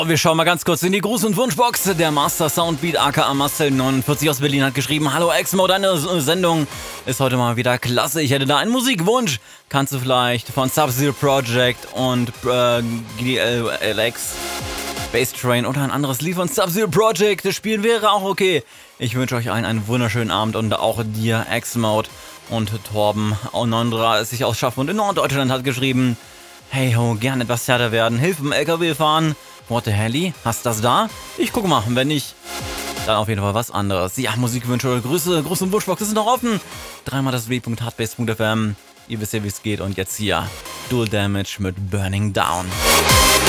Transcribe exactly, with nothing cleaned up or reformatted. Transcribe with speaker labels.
Speaker 1: Und wir schauen mal ganz kurz in die Gruß- und Wunschbox. Der Master Soundbeat aka Marcel neunundvierzig aus Berlin hat geschrieben: Hallo Exmo, deine Sendung ist heute mal wieder klasse. Ich hätte da einen Musikwunsch. Kannst du vielleicht von Sub-Zero Project und äh, G D L X, Bass Train oder ein anderes Lied von Sub-Zero Project spielen? Wäre auch okay. Ich wünsche euch allen einen wunderschönen Abend und auch dir, Exmo. Und Torben neununddreißig aus Schaffhund in Norddeutschland hat geschrieben: Hey ho, gern etwas härter werden. Hilfe beim L K W fahren. What the Helly? Hast du das da? Ich gucke mal, wenn nicht, dann auf jeden Fall was anderes. Ja, Musikwünsche oder Grüße, Gruß- und Wunschbox ist noch offen. Dreimal das w punkt hardbase punkt f m. Ihr wisst ja, wie es geht. Und jetzt hier Dual Damage mit Burning Down.